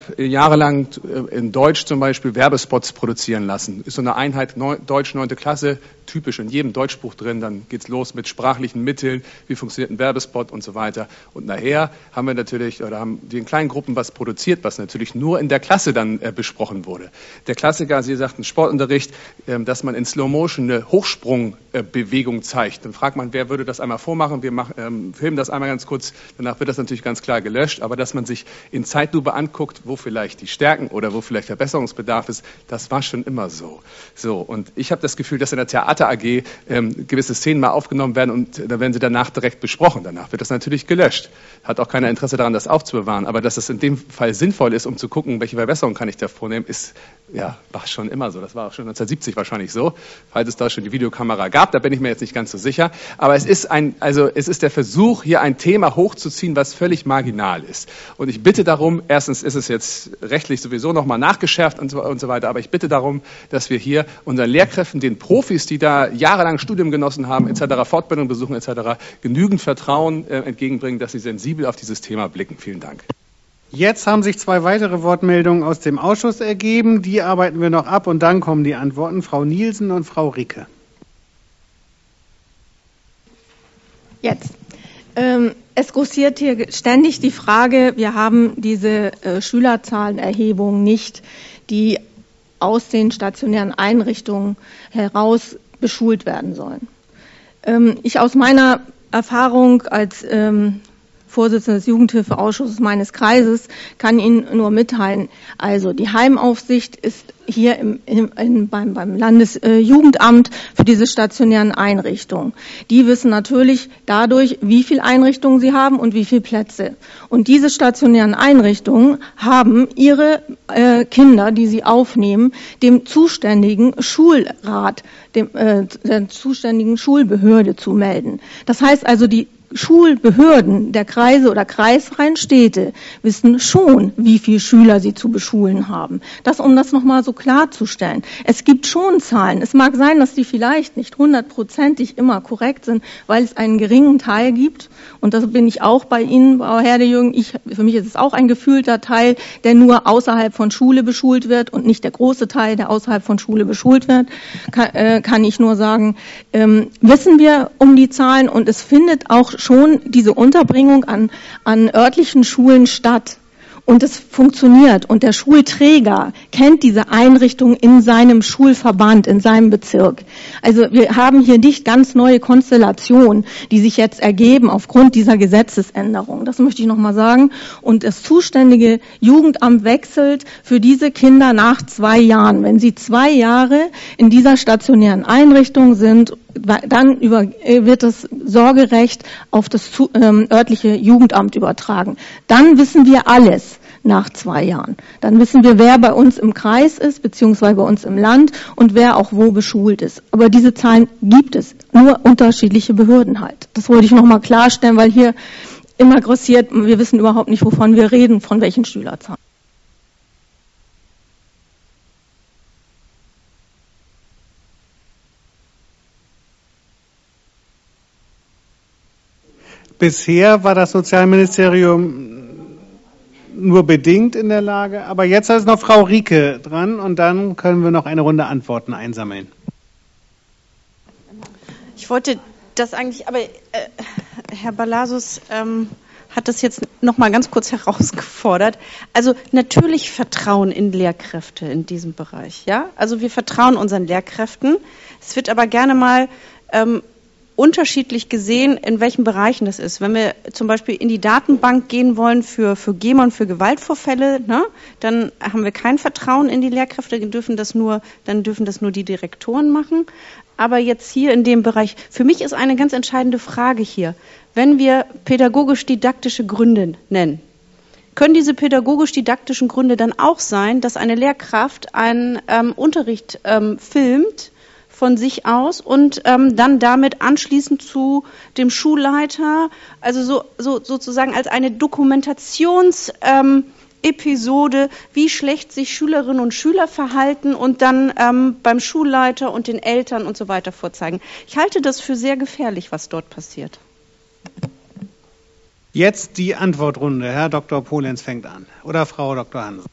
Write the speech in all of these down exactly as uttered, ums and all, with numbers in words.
jahrelang in Deutsch zum Beispiel Werbespots produzieren lassen. Ist so eine Einheit Neu Deutsch neunte Klasse, typisch in jedem Deutschbuch drin. Dann geht's los mit sprachlichen Mitteln, wie funktioniert ein Werbespot und so weiter. Und nachher haben wir natürlich, oder haben die in kleinen Gruppen was produziert, was natürlich nur in der Klasse dann äh, besprochen wurde. Der Klassiker, Sie sagten Sportunterricht, äh, dass man in Slow Motion eine Hochsprungbewegung äh, zeigt. Dann fragt man, wer würde das einmal vormachen? Wir machen, ähm, filmen das einmal ganz kurz. Danach wird das natürlich ganz klar gelöscht. Aber dass man sich in Zeitlupe anguckt, wo vielleicht die Stärken oder wo vielleicht Verbesserungsbedarf ist, das war schon immer so. So, und ich habe das Gefühl, dass in der Theater A G ähm, gewisse Szenen mal aufgenommen werden und da werden sie danach direkt besprochen. Danach wird das natürlich gelöscht. Hat auch keiner Interesse daran, das aufzubewahren. Aber dass es in dem Fall sinnvoll ist, um zu gucken, welche Verbesserungen kann ich da vornehmen, ist, ja, war schon immer so. Das war auch schon neunzehnhundertsiebzig wahrscheinlich so, falls es da schon die Videokamera gab. Da bin ich mir jetzt nicht ganz so sicher. Aber es ist ein, also es ist der Versuch, hier ein Thema hochzuziehen, was völlig marginal ist. Und ich bitte darum, erstens ist es jetzt rechtlich sowieso nochmal nachgeschärft und so, und so weiter. Aber ich bitte darum, dass wir hier unseren Lehrkräften, den Profis, die da jahrelang Studium genossen haben, et cetera, Fortbildung besuchen, et cetera, genügend Vertrauen äh, entgegenbringen, dass sie sensibel auf dieses Thema blicken. Vielen Dank. Jetzt haben sich zwei weitere Wortmeldungen aus dem Ausschuss ergeben. Die arbeiten wir noch ab und dann kommen die Antworten. Frau Nielsen und Frau Ricke. Jetzt. Ähm, es kursiert hier ständig die Frage, wir haben diese äh, Schülerzahlenerhebung nicht, die aus den stationären Einrichtungen heraus beschult werden sollen. Ähm, ich aus meiner Erfahrung als ähm, Vorsitzender des Jugendhilfeausschusses meines Kreises kann Ihnen nur mitteilen, also die Heimaufsicht ist hier im, im, in, beim, beim Landesjugendamt äh, für diese stationären Einrichtungen. Die wissen natürlich dadurch, wie viele Einrichtungen sie haben und wie viele Plätze. Und diese stationären Einrichtungen haben ihre äh, Kinder, die sie aufnehmen, dem zuständigen Schulrat, dem, äh, der zuständigen Schulbehörde zu melden. Das heißt also, die Schulbehörden der Kreise oder kreisfreien Städte wissen schon, wie viele Schüler sie zu beschulen haben. Das, um das nochmal so klarzustellen. Es gibt schon Zahlen. Es mag sein, dass die vielleicht nicht hundertprozentig immer korrekt sind, weil es einen geringen Teil gibt. Und das bin ich auch bei Ihnen, Frau Herdejürgen. Ich, für mich ist es auch ein gefühlter Teil, der nur außerhalb von Schule beschult wird und nicht der große Teil, der außerhalb von Schule beschult wird. Kann, äh, kann ich nur sagen, ähm, wissen wir um die Zahlen und es findet auch schon diese Unterbringung an, an örtlichen Schulen statt. Und es funktioniert. Und der Schulträger kennt diese Einrichtung in seinem Schulverband, in seinem Bezirk. Also wir haben hier nicht ganz neue Konstellationen, die sich jetzt ergeben aufgrund dieser Gesetzesänderung. Das möchte ich nochmal sagen. Und das zuständige Jugendamt wechselt für diese Kinder nach zwei Jahren. Wenn sie zwei Jahre in dieser stationären Einrichtung sind, dann über, wird das Sorgerecht auf das ähm, örtliche Jugendamt übertragen. Dann wissen wir alles nach zwei Jahren. Dann wissen wir, wer bei uns im Kreis ist, beziehungsweise bei uns im Land und wer auch wo beschult ist. Aber diese Zahlen gibt es, nur unterschiedliche Behörden halt. Das wollte ich nochmal klarstellen, weil hier immer grassiert, wir wissen überhaupt nicht, wovon wir reden, von welchen Schülerzahlen. Bisher war das Sozialministerium nur bedingt in der Lage, aber jetzt ist noch Frau Ricke dran und dann können wir noch eine Runde Antworten einsammeln. Ich wollte das eigentlich, aber äh, Herr Balasus ähm, hat das jetzt noch mal ganz kurz herausgefordert. Also natürlich Vertrauen in Lehrkräfte in diesem Bereich. Ja, also wir vertrauen unseren Lehrkräften. Es wird aber gerne mal ähm, unterschiedlich gesehen, in welchen Bereichen das ist. Wenn wir zum Beispiel in die Datenbank gehen wollen für, für GEMA und für Gewaltvorfälle, ne, dann haben wir kein Vertrauen in die Lehrkräfte, dann dürfen das nur, dann dürfen das nur die Direktoren machen. Aber jetzt hier in dem Bereich, für mich ist eine ganz entscheidende Frage hier, wenn wir pädagogisch-didaktische Gründe nennen, können diese pädagogisch-didaktischen Gründe dann auch sein, dass eine Lehrkraft einen ähm, Unterricht ähm, filmt, von sich aus und ähm, dann damit anschließend zu dem Schulleiter, also so, so sozusagen als eine Dokumentationsepisode, ähm, wie schlecht sich Schülerinnen und Schüler verhalten und dann ähm, beim Schulleiter und den Eltern und so weiter vorzeigen. Ich halte das für sehr gefährlich, was dort passiert. Jetzt die Antwortrunde. Herr Doktor Polenz fängt an. Oder Frau Doktor Hansen.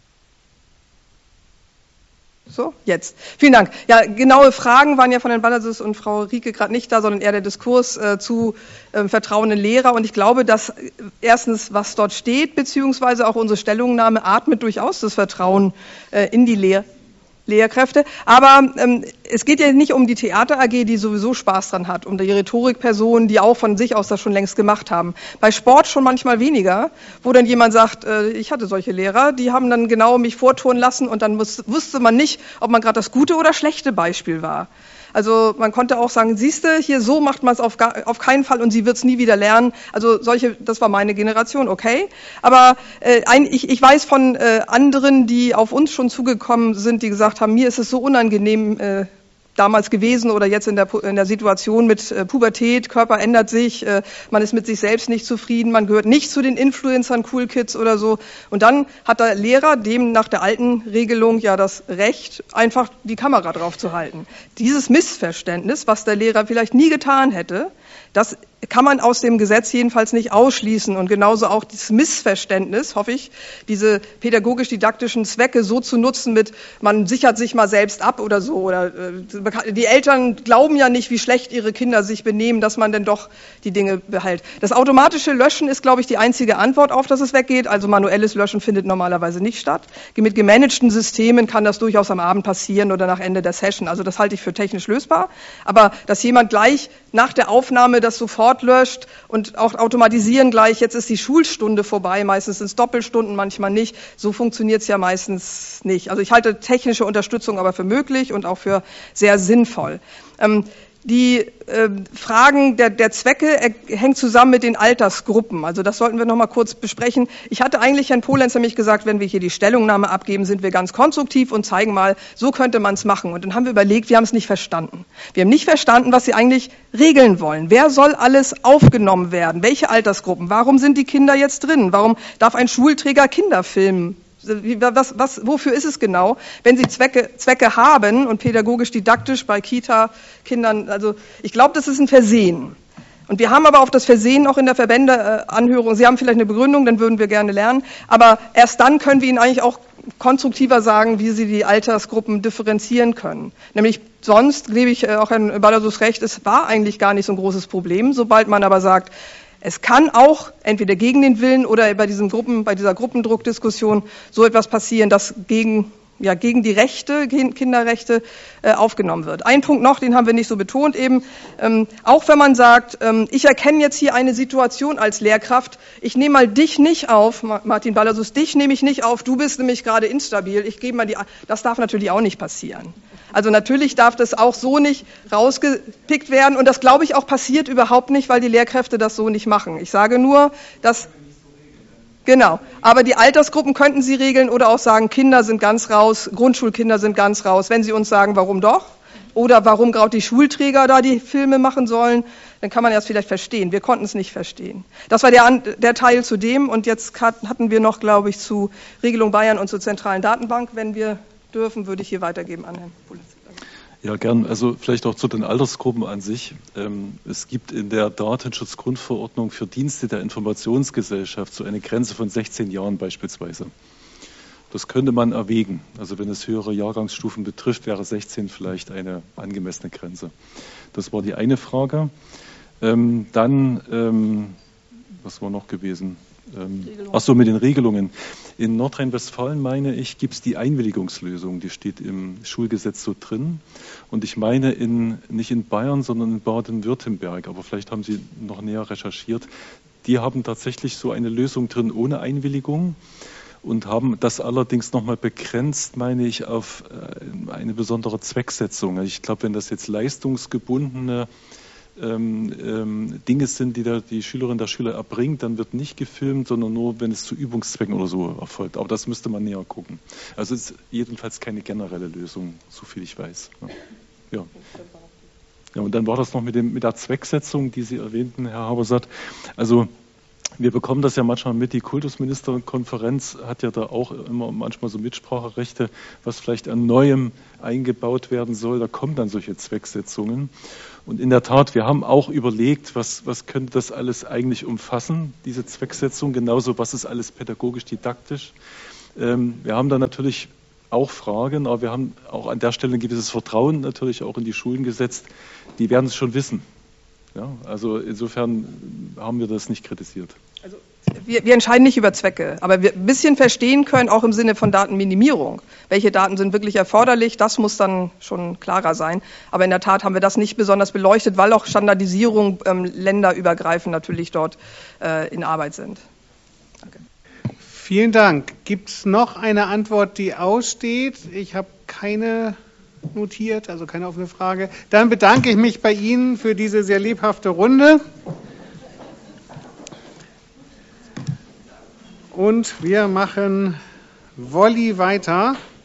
So, jetzt. Vielen Dank. Ja, genaue Fragen waren ja von Herrn Balasus und Frau Rieke gerade nicht da, sondern eher der Diskurs äh, zu äh, Vertrauen in Lehrer. Und ich glaube, dass äh, erstens, was dort steht, beziehungsweise auch unsere Stellungnahme atmet durchaus das Vertrauen äh, in die Lehr Lehrkräfte. Aber ähm, es geht ja nicht um die Theater A G, die sowieso Spaß dran hat, um die Rhetorikpersonen, die auch von sich aus das schon längst gemacht haben. Bei Sport schon manchmal weniger, wo dann jemand sagt, äh, ich hatte solche Lehrer, die haben dann genau mich vorturnen lassen und dann muss, wusste man nicht, ob man gerade das gute oder schlechte Beispiel war. Also man konnte auch sagen, siehste, hier so macht man es auf, auf keinen Fall und sie wird es nie wieder lernen. Also solche, das war meine Generation, okay. Aber äh, ein, ich, ich weiß von äh, anderen, die auf uns schon zugekommen sind, die gesagt haben, mir ist es so unangenehm äh, damals gewesen oder jetzt in der, in der Situation mit äh, Pubertät, Körper ändert sich, äh, man ist mit sich selbst nicht zufrieden, man gehört nicht zu den Influencern, Cool Kids oder so. Und dann hat der Lehrer dem nach der alten Regelung ja das Recht, einfach die Kamera drauf zu halten. Dieses Missverständnis, was der Lehrer vielleicht nie getan hätte, das kann man aus dem Gesetz jedenfalls nicht ausschließen. Und genauso auch dieses Missverständnis, hoffe ich, diese pädagogisch-didaktischen Zwecke so zu nutzen mit, man sichert sich mal selbst ab oder so. Oder äh, die Eltern glauben ja nicht, wie schlecht ihre Kinder sich benehmen, dass man denn doch die Dinge behält. Das automatische Löschen ist, glaube ich, die einzige Antwort auf, dass es weggeht. Also manuelles Löschen findet normalerweise nicht statt. Mit gemanagten Systemen kann das durchaus am Abend passieren oder nach Ende der Session. Also das halte ich für technisch lösbar. Aber dass jemand gleich nach der Aufnahme das sofort löscht und auch automatisieren gleich, jetzt ist die Schulstunde vorbei, meistens sind es Doppelstunden, manchmal nicht. So funktioniert es ja meistens nicht. Also ich halte technische Unterstützung aber für möglich und auch für sehr sinnvoll. Ähm, Die äh, Fragen der, der Zwecke äh, hängen zusammen mit den Altersgruppen. Also das sollten wir noch mal kurz besprechen. Ich hatte eigentlich Herrn Polenz nämlich gesagt, wenn wir hier die Stellungnahme abgeben, sind wir ganz konstruktiv und zeigen mal, so könnte man es machen. Und dann haben wir überlegt, wir haben es nicht verstanden. Wir haben nicht verstanden, was Sie eigentlich regeln wollen. Wer soll alles aufgenommen werden? Welche Altersgruppen? Warum sind die Kinder jetzt drin? Warum darf ein Schulträger Kinder filmen? Was, was, wofür ist es genau? Wenn Sie Zwecke, Zwecke haben und pädagogisch-didaktisch bei Kita-Kindern, also ich glaube, das ist ein Versehen. Und wir haben aber auf das Versehen auch in der Verbände-Anhörung, Sie haben vielleicht eine Begründung, dann würden wir gerne lernen, aber erst dann können wir Ihnen eigentlich auch konstruktiver sagen, wie Sie die Altersgruppen differenzieren können. Nämlich sonst, gebe ich auch Herrn Balasus recht, es war eigentlich gar nicht so ein großes Problem, sobald man aber sagt, es kann auch entweder gegen den Willen oder bei diesen Gruppen, bei dieser Gruppendruckdiskussion so etwas passieren, dass gegen, ja, gegen die Rechte, Kinderrechte äh, aufgenommen wird. Ein Punkt noch, den haben wir nicht so betont eben, ähm, auch wenn man sagt, ähm, ich erkenne jetzt hier eine Situation als Lehrkraft, ich nehme mal dich nicht auf, Martin Balasus, dich nehme ich nicht auf, du bist nämlich gerade instabil, ich gebe mal die, das darf natürlich auch nicht passieren. Also natürlich darf das auch so nicht rausgepickt werden und das, glaube ich, auch passiert überhaupt nicht, weil die Lehrkräfte das so nicht machen. Ich sage nur, dass, genau, aber die Altersgruppen könnten Sie regeln oder auch sagen, Kinder sind ganz raus, Grundschulkinder sind ganz raus. Wenn Sie uns sagen, warum doch oder warum gerade die Schulträger da die Filme machen sollen, dann kann man das vielleicht verstehen. Wir konnten es nicht verstehen. Das war der, der Teil zu dem und jetzt hatten wir noch, glaube ich, zu Regelung Bayern und zur zentralen Datenbank, wenn wir dürfen, würde ich hier weitergeben an Herrn Polenz. Ja, gern. Also vielleicht auch zu den Altersgruppen an sich. Ähm, es gibt in der Datenschutzgrundverordnung für Dienste der Informationsgesellschaft so eine Grenze von sechzehn Jahren beispielsweise. Das könnte man erwägen. Also wenn es höhere Jahrgangsstufen betrifft, wäre sechzehn vielleicht eine angemessene Grenze. Das war die eine Frage. Ähm, dann, ähm, was war noch gewesen? Ähm, ach so, mit den Regelungen. In Nordrhein-Westfalen, meine ich, gibt es die Einwilligungslösung, die steht im Schulgesetz so drin. Und ich meine, in, nicht in Bayern, sondern in Baden-Württemberg, aber vielleicht haben Sie noch näher recherchiert, die haben tatsächlich so eine Lösung drin ohne Einwilligung und haben das allerdings nochmal begrenzt, meine ich, auf eine besondere Zwecksetzung. Ich glaube, wenn das jetzt leistungsgebundene Ähm, ähm, Dinge sind, die der, die Schülerin der Schüler erbringt, dann wird nicht gefilmt, sondern nur, wenn es zu Übungszwecken oder so erfolgt. Aber das müsste man näher gucken. Also es ist jedenfalls keine generelle Lösung, so viel ich weiß. Ja. Ja, und dann war das noch mit, dem, mit der Zwecksetzung, die Sie erwähnten, Herr Habersatt. Also Wir bekommen das ja manchmal mit, die Kultusministerkonferenz hat ja da auch immer manchmal so Mitspracherechte, was vielleicht an Neuem eingebaut werden soll. Da kommen dann solche Zwecksetzungen. Und in der Tat, wir haben auch überlegt, was, was könnte das alles eigentlich umfassen, diese Zwecksetzung, genauso was ist alles pädagogisch-didaktisch. Ähm, wir haben da natürlich auch Fragen, aber wir haben auch an der Stelle ein gewisses Vertrauen natürlich auch in die Schulen gesetzt. Die werden es schon wissen. Ja, also insofern haben wir das nicht kritisiert. Also wir, wir entscheiden nicht über Zwecke, aber wir ein bisschen verstehen können, auch im Sinne von Datenminimierung. Welche Daten sind wirklich erforderlich, das muss dann schon klarer sein. Aber in der Tat haben wir das nicht besonders beleuchtet, weil auch Standardisierung ähm, länderübergreifend natürlich dort äh, in Arbeit sind. Danke. Vielen Dank. Gibt es noch eine Antwort, die aussteht? Ich habe keine notiert, also keine offene Frage. Dann bedanke ich mich bei Ihnen für diese sehr lebhafte Runde. Und wir machen Volley weiter.